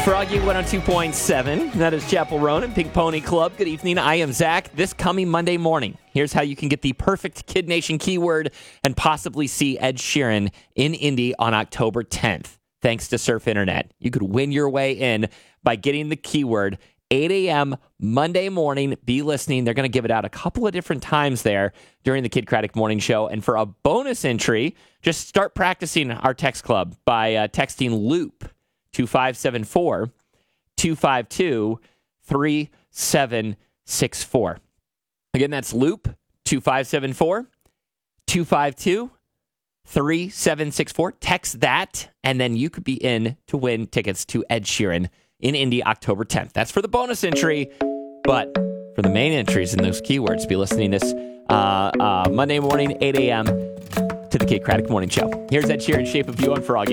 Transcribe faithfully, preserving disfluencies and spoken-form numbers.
Froggy one oh two point seven. That is Chapel Roan and Pink Pony Club. Good evening. I am Zach. This coming Monday morning, here's how you can get the perfect Kid Nation keyword and possibly see Ed Sheeran in Indy on October tenth. Thanks to Surf Internet. You could win your way in by getting the keyword eight a.m. Monday morning. Be listening. They're going to give it out a couple of different times there during the Kid Craddock Morning Show. And for a bonus entry, just start practicing our text club by uh, texting Loop two five seven four, two five two, three seven six four. Again, that's Loop two five seven four, two five two, three seven six four. Text that, and then you could be in to win tickets to Ed Sheeran in Indy October tenth. That's for the bonus entry, but for the main entries and those keywords, be listening this uh, uh, Monday morning, eight a.m. to the Kid Craddock Morning Show. Here's Ed Sheeran, Shape of You on Froggy.